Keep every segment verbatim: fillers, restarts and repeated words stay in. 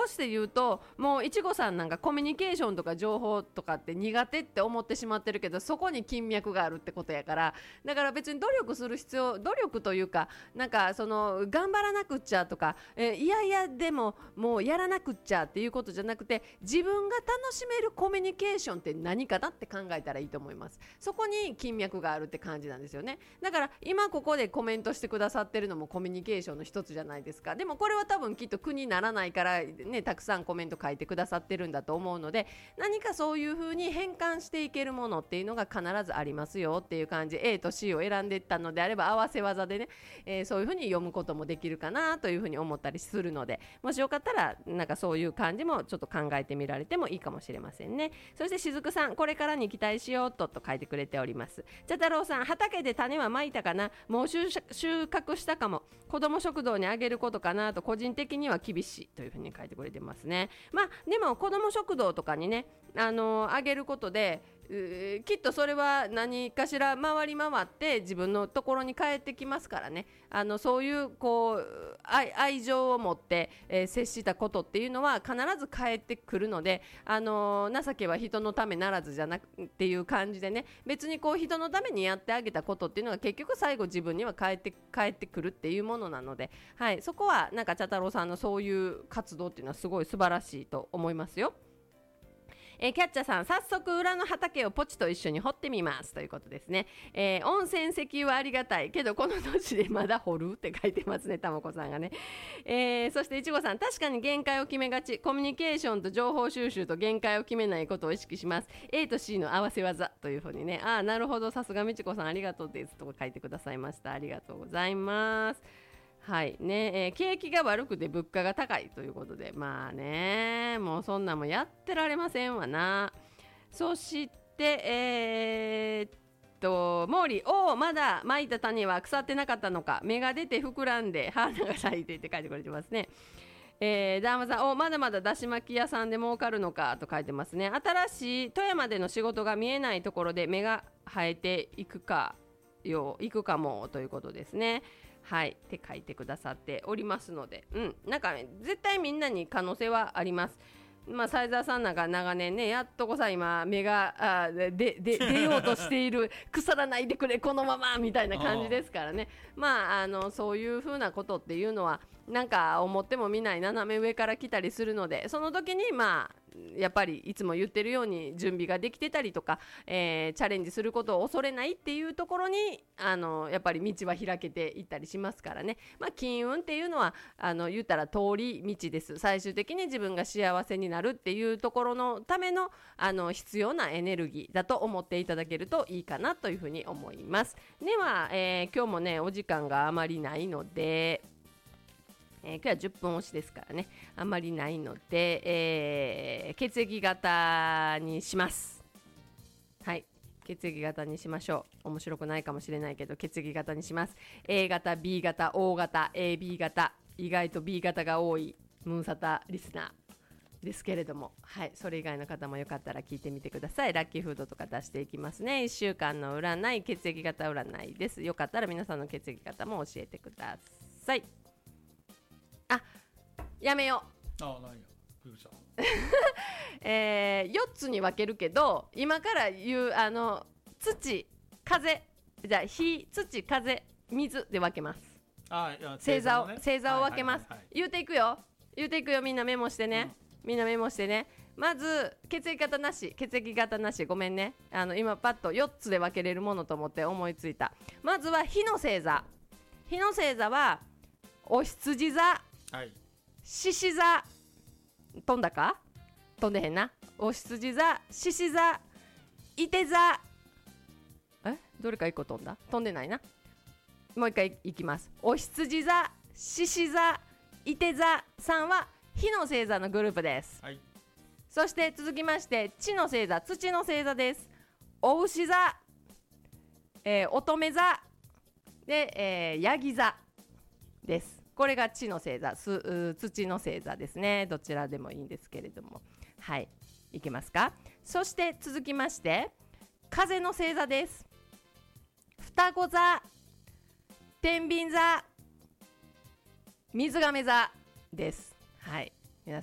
こうして言うともういちごさんなんかコミュニケーションとか情報とかって苦手って思ってしまってるけど、そこに金脈があるってことやから、だから別に努力する必要、努力というかなんかその頑張らなくっちゃとか、えー、いやいやでももうやらなくっちゃっていうことじゃなくて、自分が楽しめるコミュニケーションって何かなって考えたらいいと思います。そこに金脈があるって感じなんですよね。だから今ここでコメントしてくださってるのもコミュニケーションの一つじゃないですか。でもこれは多分きっと苦にならないからね、たくさんコメント書いてくださってるんだと思うので、何かそういう風に変換していけるものっていうのが必ずありますよっていう感じ。 A と C を選んでいったのであれば合わせ技でね、えー、そういう風に読むこともできるかなという風に思ったりするので、もしよかったらなんかそういう感じもちょっと考えてみられてもいいかもしれませんね。そしてしずくさん、これからに期待しようとと書いてくれております。茶太郎さん、畑で種はまいたかな、もう収穫したかも、子ども食堂にあげることかなと個人的には厳しいというふうに書いてくれてますね。まあでも子ども食堂とかにね、あのー、あげることできっとそれは何かしら回り回って自分のところに帰ってきますからね。あのそういうこう 愛, 愛情を持って、えー、接したことっていうのは必ず帰ってくるので、あのー、情けは人のためならずじゃなくっていう感じでね、別にこう人のためにやってあげたことっていうのが結局最後自分には帰って帰ってくるっていうものなので、はい、そこはなんか茶太郎さんのそういう活動っていうのはすごい素晴らしいと思いますよ。えー、キャッチャーさん、早速裏の畑をポチと一緒に掘ってみますということですね。えー、温泉石油はありがたいけどこの年でまだ掘るって書いてますね、たまこさんがね。えー、そしていちごさん、確かに限界を決めがち、コミュニケーションと情報収集と限界を決めないことを意識します。 A と C の合わせ技というふうにね。ああ、なるほど、さすがみちこさんありがとうですと書いてくださいました。ありがとうございます。はいね、えー、景気が悪くて物価が高いということで、まあね、もうそんなもんやってられませんわな。そしてえー、っと毛利、おお、まだまいた種は腐ってなかったのか、芽が出て膨らんで花が咲いてって書いてくれてますね。えー、ダーマさん、おまだまだだし巻き屋さんで儲かるのかと書いてますね。新しい富山での仕事が見えないところで芽が生えていくかよいくかもということですね。はいって書いてくださっておりますので、うん、なんか、ね、絶対みんなに可能性はあります。まあ、サイザーさんなんか長年ね、やっとこさ今芽があででで出ようとしている腐らないでくれこのままみたいな感じですからね。まあ、あのそういう風なことっていうのはなんか思っても見ない斜め上から来たりするので、その時にまあやっぱりいつも言ってるように準備ができてたりとか、えー、チャレンジすることを恐れないっていうところにあのやっぱり道は開けていったりしますからね。まあ、金運っていうのはあの言ったら通り道です。最終的に自分が幸せになるっていうところのための、あの必要なエネルギーだと思っていただけるといいかなというふうに思います。では、えー、今日もねお時間があまりないので、えー、今日はじゅっぷん押しですからね、あんまりないので、えー、血液型にします。はい、血液型にしましょう。面白くないかもしれないけど血液型にします。 A 型、 B 型、 O 型、 エービー 型、意外と B 型が多いムーンサタリスナーですけれども、はい、それ以外の方もよかったら聞いてみてください。ラッキーフードとか出していきますね。いっしゅうかんの占い、血液型占いです。よかったら皆さんの血液型も教えてください。あ、やめよう。 あ、何や、びっくりした。 えー、よっつに分けるけど、今から言うあの土、風、じゃあ火、土、風、水で分けます。 あ、いや、 星座を、 ね、 星座を分けます、 はいはいはいはい。 言うていくよ、言うていくよ、みんなメモしてね、うん、みんなメモしてね。まず血液型なし、血液型なし、ごめんね、あの今パッとよっつで分けれるものと思って思いついた。まずは火の星座。火の星座はお羊座、 はい、 獅子座、飛んだか、飛んでへんな。お羊座、獅子座、いて座、え、どれかいっこ飛んだ、飛んでないな。もう一回いきます。お羊座、獅子座、いて座さんは火の星座のグループです、はい、そして続きまして地の星座、土の星座です。お牛座、えー、乙女座で、えー、ヤギ座です。これが地の星座、す土の星座ですね。どちらでもいいんですけれども、はい、いけますか。そして続きまして風の星座です。双子座、天秤座、水亀座です。はい、皆さん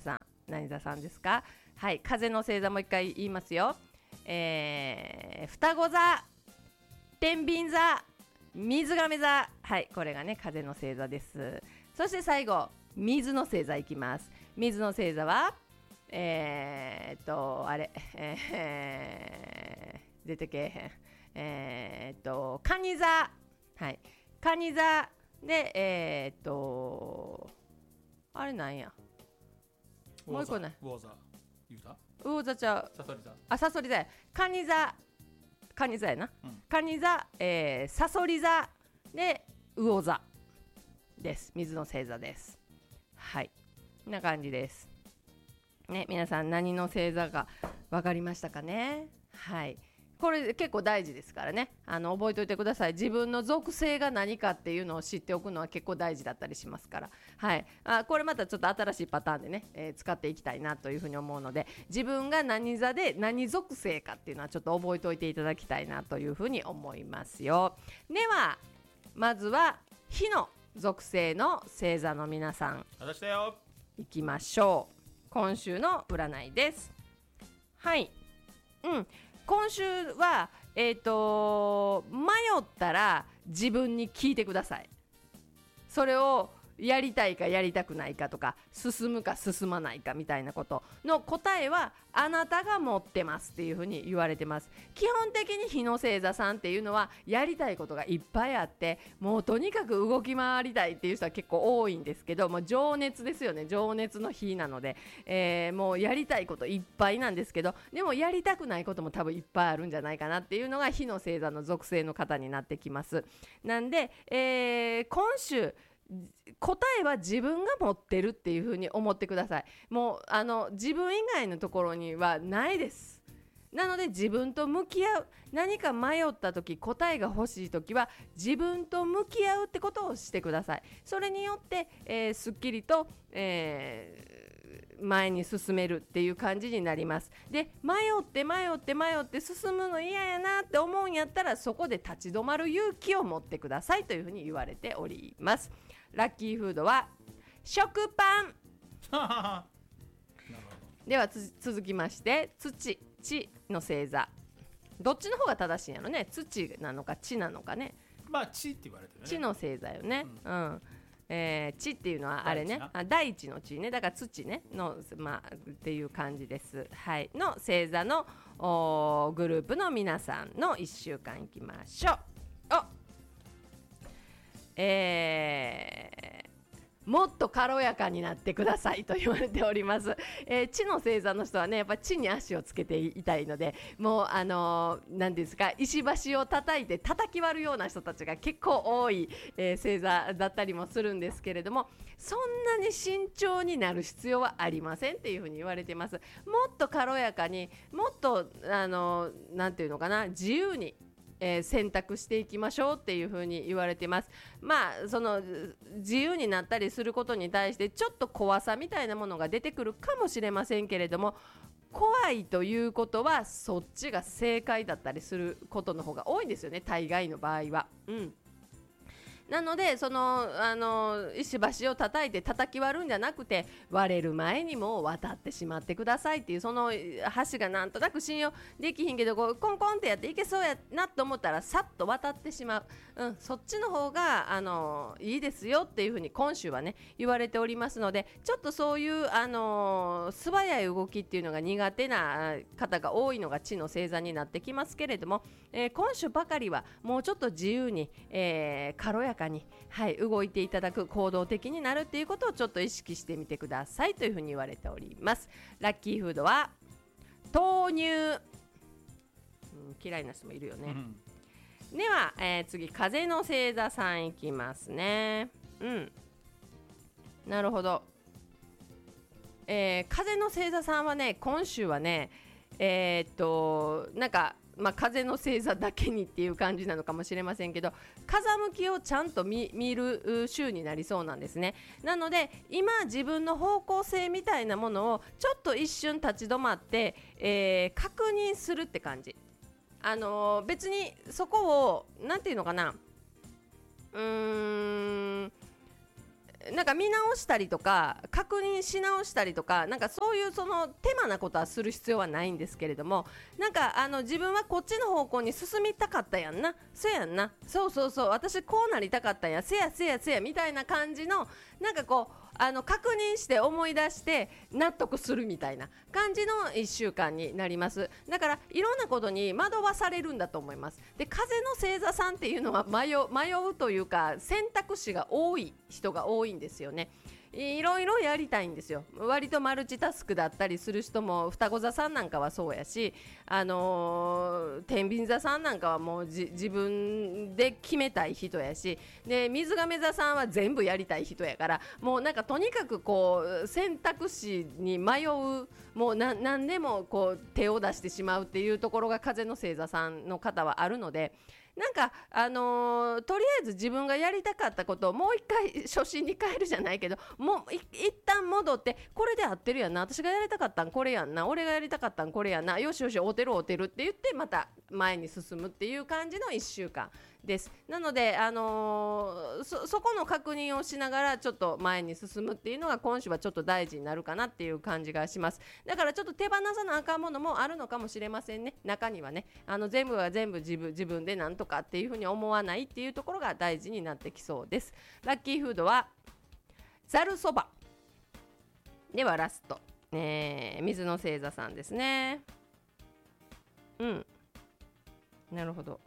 何座さんですか？はい、風の星座もう一回言いますよ。えー、双子座、天秤座、水亀座、はい、これがね風の星座です。そして最後水の星座いきます。水の星座はえー、っとあれ、えー、出てけえへん、えー、っと蟹座、はい、蟹座で、えー、っとあれなんや、もう一個ね、 魚座言うた魚座ちゃう、 サソリ座、 あ、サソリ座や、蟹座、蟹座やな、 うん、 蟹座、えー、サソリ座で魚座です。水の星座です。はい、こんな感じですね。皆さん何の星座か分かりましたかね。はい、これ結構大事ですからね、あの覚えておいてください。自分の属性が何かっていうのを知っておくのは結構大事だったりしますから、はい、あこれまたちょっと新しいパターンでね、えー、使っていきたいなというふうに思うので、自分が何座で何属性かっていうのはちょっと覚えておいていただきたいなというふうに思いますよ。ではまずは火の属性の星座の皆さん私だよ。 いきましょう。今週の占いです。はい、うん、今週はえっと迷ったら自分に聞いてください。それをやりたいかやりたくないかとか、進むか進まないかみたいなことの答えはあなたが持ってますっていうふうに言われてます。基本的に火の星座さんっていうのはやりたいことがいっぱいあって、もうとにかく動き回りたいっていう人は結構多いんですけど、もう情熱ですよね。情熱の火なので、えー、もうやりたいこといっぱいなんですけど、でもやりたくないことも多分いっぱいあるんじゃないかなっていうのが火の星座の属性の方になってきます。なんで、えー、今週答えは自分が持ってるっていう風に思ってください。もうあの自分以外のところにはないです。なので自分と向き合う、何か迷った時、答えが欲しい時は自分と向き合うってことをしてください。それによって、えー、すっきりと、えー、前に進めるっていう感じになります。で、迷って迷って迷って進むの嫌やなって思うんやったら、そこで立ち止まる勇気を持ってくださいというふうに言われております。ラッキーフードは食パンでは続きまして、土、地の星座、どっちの方が正しいんやろね。土なのか地なのかね。 まあ地って言われてるね。 地の星座よね、うん、うん、えー、地っていうのはあれね、 大地あ大地の地ね、だから土ねの、まあ、っていう感じです。はい、の星座のグループの皆さんのいっしゅうかんいきましょう。おえー、もっと軽やかになってくださいと言われております。えー、地の星座の人はね、やっぱ地に足をつけていたいので、もうあのー、何ですか、石橋を叩いて叩き割るような人たちが結構多い、えー、星座だったりもするんですけれども、そんなに慎重になる必要はありませんっていうふうに言われてます。もっと軽やかに、もっとあのー、なんていうのかな、自由にえー、選択していきましょうっていう風に言われてます。まあその自由になったりすることに対してちょっと怖さみたいなものが出てくるかもしれませんけれども、怖いということはそっちが正解だったりすることの方が多いんですよね、大概の場合は。うんなのでそのあの石橋を叩いて叩き割るんじゃなくて、割れる前にも渡ってしまってくださいっていう、その橋がなんとなく信用できひんけどこうコンコンってやっていけそうやなと思ったらさっと渡ってしまう、うん、そっちの方があのいいですよっていうふうに今週はね言われておりますので、ちょっとそういうあの素早い動きっていうのが苦手な方が多いのが地の星座になってきますけれども、えー、今週ばかりはもうちょっと自由に、えー、軽やかに、はい、動いていただく、行動的になるっていうことをちょっと意識してみてくださいというふうに言われております。ラッキーフードは豆乳、うん、嫌いな人もいるよね、うん、では、えー、次風の星座さんいきますね。うんなるほど、えー、風の星座さんはね今週はねえー、っとなんかまあ、風の星座だけにっていう感じなのかもしれませんけど、風向きをちゃんと 見, 見る週になりそうなんですね。なので今自分の方向性みたいなものをちょっと一瞬立ち止まって、えー、確認するって感じ。あのー、別にそこをなんていうのかな、うーんなんか見直したりとか確認し直したりとか、なんかそういうその手間なことはする必要はないんですけれども、なんかあの自分はこっちの方向に進みたかったやんな、せやんな、そうそうそう、私こうなりたかったんや、せやせやせやみたいな感じの、なんかこうあの確認して思い出して納得するみたいな感じのいっしゅうかんになります。だからいろんなことに惑わされるんだと思います。で、風の星座さんっていうのは迷う、迷うというか選択肢が多い人が多いんですよね。いろいろやりたいんですよ。割とマルチタスクだったりする人も、双子座さんなんかはそうやし、あのー、天秤座さんなんかはもうじ自分で決めたい人やし、で水亀座さんは全部やりたい人やから、もうなんかとにかくこう選択肢に迷う、もうな何でもこう手を出してしまうっていうところが風の星座さんの方はあるので、なんかあのー、とりあえず自分がやりたかったことをもう一回初心に帰るじゃないけど、もうい一旦戻って、これで合ってるやんな、私がやりたかったんこれやんな、俺がやりたかったんこれやんな、よしよしおてるおてるって言ってまた前に進むっていう感じのいっしゅうかんです。なので、あのー、そ, そこの確認をしながらちょっと前に進むっていうのが今週はちょっと大事になるかなっていう感じがします。だからちょっと手放さなあかんものもあるのかもしれませんね。中にはね、あの全部は全部自分自分でなんとかっていうふうに思わないっていうところが大事になってきそうです。ラッキーフードはざるそばではラスト、えー、水の星座さんですね。うん、なるほど。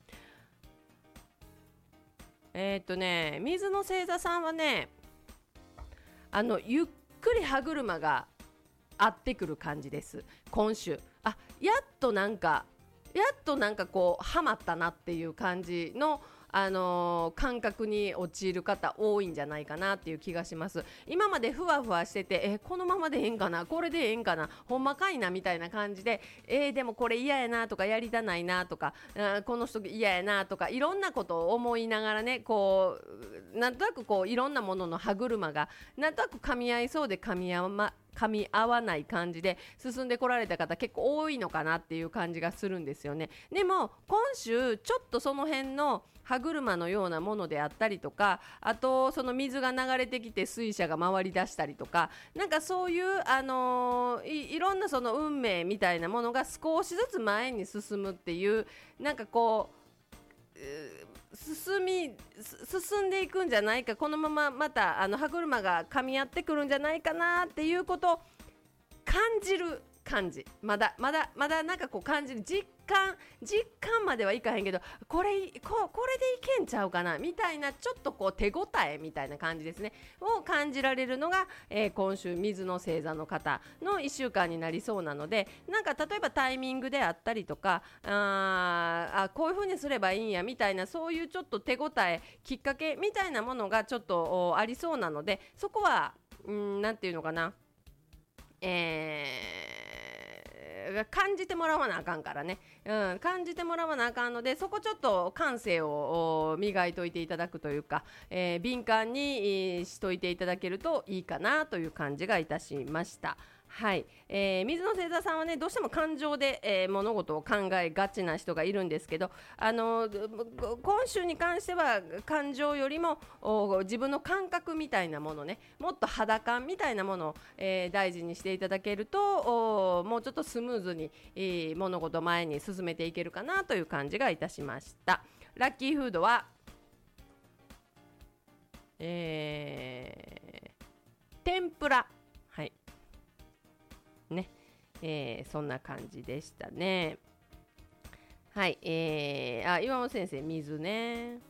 えーっとね水の星座さんはね、あのゆっくり歯車が合ってくる感じです。今週あやっとなんかやっとなんかこうハマったなっていう感じの、あのー、感覚に陥る方多いんじゃないかなっていう気がします。今までふわふわしてて、えこのままでええんかな、これでええんかな、ほんまかいなみたいな感じで、えー、でもこれ嫌やなとか、やりたないなとか、あこの人嫌やなとか、いろんなことを思いながらね、こうなんとなくこういろんなものの歯車がなんとなく噛み合いそうで噛み合わま噛み合わない感じで進んでこられた方結構多いのかなっていう感じがするんですよね。でも今週ちょっとその辺の歯車のようなものであったりとか、あとその水が流れてきて水車が回り出したりとか、なんかそういう、あのー、い, いろんなその運命みたいなものが少しずつ前に進むっていう、なんかこう進み進んでいくんじゃないか、このまままたあの歯車が噛み合ってくるんじゃないかなっていうことを感じる感じ、まだまだまだなんかこう感じる実感実感まではいかへんけど、これここれでいけんちゃうかなみたいな、ちょっとこう手応えみたいな感じですねを感じられるのが、えー、今週水の星座の方のいっしゅうかんになりそうなので、なんか例えばタイミングであったりとか、ああこういう風にすればいいんやみたいな、そういうちょっと手応えきっかけみたいなものがちょっとありそうなので、そこはんなんていうのかな、えー、感じてもらわなあかんからね、うん、感じてもらわなあかんので、そこちょっと感性を磨いといていただくというか、えー、敏感にしといていただけるといいかなという感じがいたしました。はい、えー、水野星座さんはね、どうしても感情で、えー、物事を考えがちな人がいるんですけど、あのー、今週に関しては感情よりも自分の感覚みたいなものね、もっと肌感みたいなものを、えー、大事にしていただけると、もうちょっとスムーズに、えー、物事を前に進めていけるかなという感じがいたしました。ラッキーフードは、えー、天ぷら、はいね、えー、そんな感じでしたね。はい、えー、あ、岩本先生、水ね。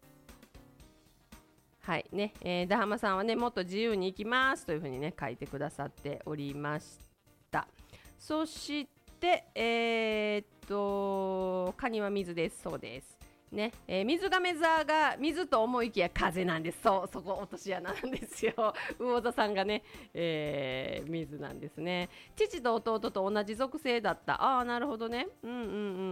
はいね、えー、ダハマさんはね、もっと自由に行きますというふうにね、書いてくださっておりました。そして、えー、っと、カニは水です。そうです。ね、えー、水亀座が水と思いきや風なんです。そう、そこ落とし穴なんですよ。魚座さんがね、えー、水なんですね。父と弟と同じ属性だった。ああ、なるほどね。うんうんうん。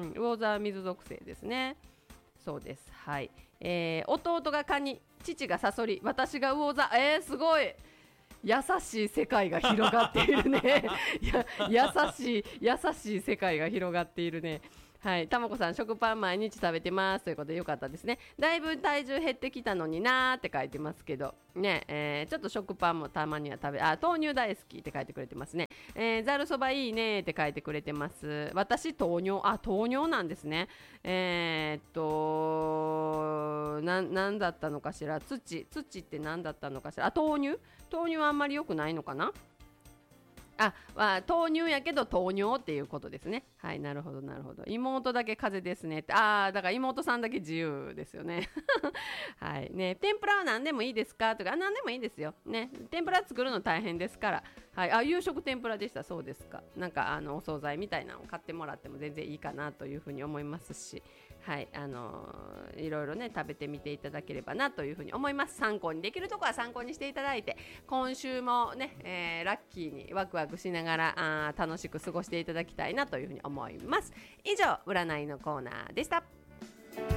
魚座は水属性ですね。そうです。はい。えー、弟がカニ、父がサソリ、私が魚座。えー、すごい。優しい世界が広がっているね。や優しい優しい世界が広がっているね。 はい、たまこさん食パン毎日食べてますということでよかったですね。だいぶ体重減ってきたのになーって書いてますけどね、えー、ちょっと食パンもたまには食べあ豆乳大好きって書いてくれてますね。えー、ざるそばいいねって書いてくれてます。私豆乳あ豆乳なんですね。えー、っとななんだったのかしら。土土って何だったのかしら。あ豆乳豆乳はあんまり良くないのかな。あ、まあ、豆乳やけど豆乳っていうことですね。はい、なるほどなるほど。妹だけ風邪ですねって。ああ、だから妹さんだけ自由ですよね。はいね、天ぷらは何でもいいですかとか、あ何でもいいですよ。ね、天ぷら作るの大変ですから。はい、あ夕食天ぷらでした。そうですか。なんかあのお惣菜みたいなのを買ってもらっても全然いいかなというふうに思いますし。はいあのー、いろいろね食べてみていただければなというふうに思います。参考にできるところは参考にしていただいて、今週もね、えー、ラッキーにワクワクしながらあ楽しく過ごしていただきたいなというふうに思います。以上占いのコーナーでした。